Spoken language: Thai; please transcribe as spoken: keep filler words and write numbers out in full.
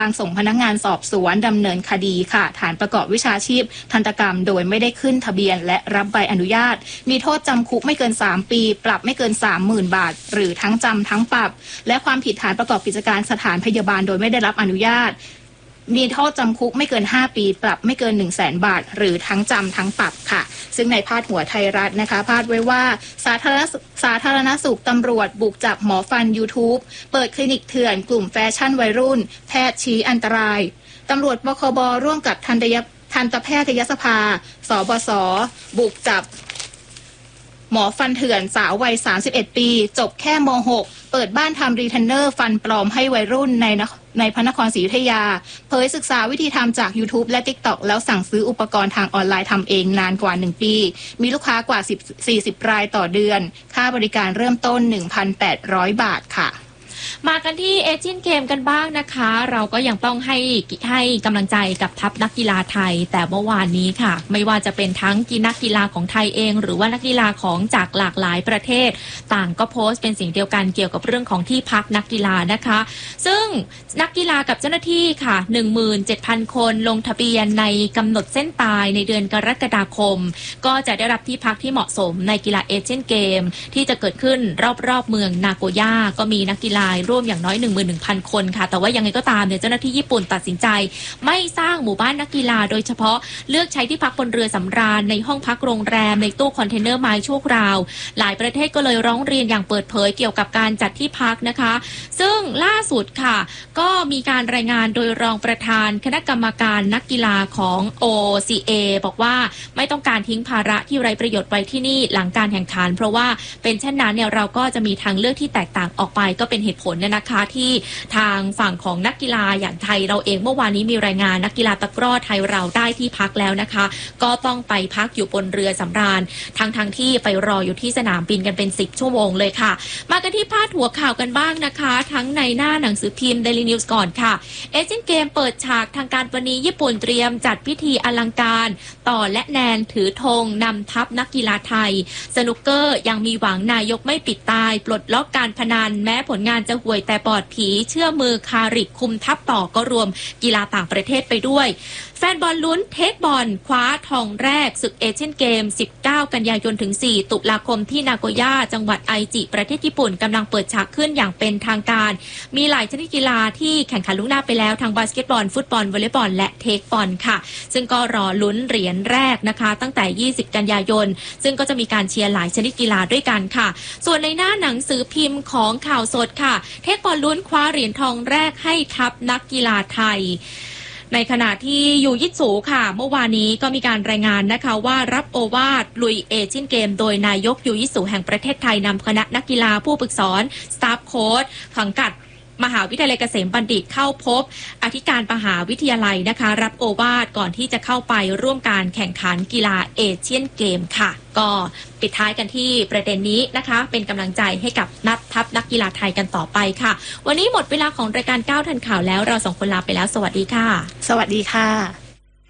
ทางส่งพนักงานสอบสวนดำเนินคดีค่ะฐานประกอบวิชาชีพทันตกรรมโดยไม่ได้ขึ้นทะเบียนและรับใบอนุญาตมีโทษจำคุกไม่เกินสามปีปรับไม่เกิน สามหมื่น บาทหรือทั้งจำทั้งปรับและความผิดฐานประกอบกิจการสถานพยาบาลโดยไม่ได้รับอนุญาตมีโทษจำคุกไม่เกินห้าปีปรับไม่เกิน หนึ่งแสน บาทหรือทั้งจำทั้งปรับค่ะซึ่งในพาดหัวไทยรัฐนะคะพาดไว้ว่าสาธารณสาธารณสุขตำรวจบุกจับหมอฟัน YouTube เปิดคลินิกเถื่อนกลุ่มแฟชั่นวัยรุ่นแพทย์ชี้อันตรายตำรวจบคบร่วมกับทันตยทันตแพทยสภาสบศบุกจับหมอฟันเถื่อนสาววัยสามสิบเอ็ดปีจบแค่ม หกเปิดบ้านทำรีเทนเนอร์ฟันปลอมให้วัยรุ่นในในพระนครศรีอยุธยาเผยศึกษาวิธีทำจาก YouTube และ TikTok แล้วสั่งซื้ออุปกรณ์ทางออนไลน์ทำเองนานกว่าหนึ่งปีมีลูกค้ากว่าสี่สิบรายต่อเดือนค่าบริการเริ่มต้น หนึ่งพันแปดร้อย บาทค่ะมากันที่เอเชียนเกมกันบ้างนะคะเราก็ยังต้องให้ให้กำลังใจกับทัพนักกีฬาไทยแต่เมื่อวานนี้ค่ะไม่ว่าจะเป็นทั้งกีนักกีฬาของไทยเองหรือว่านักกีฬาของจากหลากหลายประเทศต่างก็โพสต์เป็นสิ่งเดียวกันเกี่ยวกับเรื่องของที่พักนักกีฬานะคะซึ่งนักกีฬากับเจ้าหน้าที่ค่ะ หนึ่งหมื่นเจ็ดพัน คนลงทะเบียนในกำหนดเส้นตายในเดือนกรกฎาคมก็จะได้รับที่พักที่เหมาะสมในกีฬาเอเชียนเกมที่จะเกิดขึ้นรอบๆเมืองนาโกย่าก็มีนักกีฬาร่วมอย่างน้อย หนึ่งหมื่นหนึ่งพัน คนค่ะแต่ว่ายังไงก็ตามเนี่ยเจ้าหน้าที่ญี่ปุ่นตัดสินใจไม่สร้างหมู่บ้านนักกีฬาโดยเฉพาะเลือกใช้ที่พักบนเรือสำราญในห้องพักโรงแรมในตู้คอนเทนเนอร์ไม้ชั่วคราวหลายประเทศก็เลยร้องเรียนอย่างเปิดเผยเกี่ยวกับการจัดที่พักนะคะซึ่งล่าสุดค่ะก็มีการรายงานโดยรองประธานคณะกรรมการนักกีฬาของ โอ ซี เอ บอกว่าไม่ต้องการทิ้งภาระที่ไร้ประโยชน์ไว้ที่นี่หลังการแข่งขันเพราะว่าเป็นเช่นนั้นเนี่ยเราก็จะมีทางเลือกที่แตกต่างออกไปก็เป็นเหตุผลเนี่ยนะคะที่ทางฝั่งของนักกีฬาอย่างไทยเราเองเมื่อวานนี้มีรายงานนักกีฬาตะกร้อไทยเราได้ที่พักแล้วนะคะก็ต้องไปพักอยู่บนเรือสำราญทั้งทั้งที่ไปรออยู่ที่สนามบินกันเป็นสิบชั่วโมงเลยค่ะมากันที่พาดหัวข่าวกันบ้างนะคะทั้งในหน้าหนังสือพิมพ์ Daily News ก่อนค่ะเอเชียนเกมเปิดฉากทางการวันนี้ญี่ปุ่นเตรียมจัดพิธีอลังการต่อและแนนถือธงนำทัพนักกีฬาไทยสนุกเกอร์ยังมีหวังนายกไม่ปิดตายปลดล็อกการพนันแม้ผลงานจะห่วยแต่ปลอดผีเชื่อมือคาริกคุมทัพต่อก็รวมกีฬาต่างประเทศไปด้วยแฟนบอลลุ้นเทคบอลคว้าทองแรกศึกเอเชียนเกมสิบเก้ากันยายนถึงสี่ตุลาคมที่นาโกย่าจังหวัดไอจิประเทศญี่ปุ่นกำลังเปิดฉากขึ้นอย่างเป็นทางการมีหลายชนิดกีฬาที่แข่งขันล่วงหน้าไปแล้วทั้งบาสเกตบอลฟุตบอลวอลเลย์บอลและเทคบอลค่ะซึ่งก็รอลุ้นเหรียญแรกนะคะตั้งแต่ยี่สิบกันยายนซึ่งก็จะมีการเชียร์หลายชนิดกีฬาด้วยกันค่ะส่วนในหน้าหนังสือพิมพ์ของข่าวสดค่ะเทคบอลลุ้นคว้าเหรียญทองแรกให้ทัพนักกีฬาไทยในขณะที่ยูยิตสูค่ะเมื่อวานนี้ก็มีการรายงานนะคะว่ารับโอวาทลุยเอเชียนเกมโดยนายกยูยิตสูแห่งประเทศไทยนำคณะนักกีฬาผู้ฝึกสอนสตาฟโค้ชสังกัดมหาวิทยาลัยเกษมบัณฑิตเข้าพบอธิการมหาวิทยาลัยนะคะรับโอวาทก่อนที่จะเข้าไปร่วมการแข่งขันกีฬาเอเชียนเกมค่ะก็ปิดท้ายกันที่ประเด็นนี้นะคะเป็นกำลังใจให้กับนักทัพนักกีฬาไทยกันต่อไปค่ะวันนี้หมดเวลาของรายการก้าวทันข่าวแล้วเราสองคนลาไปแล้วสวัสดีค่ะสวัสดีค่ะ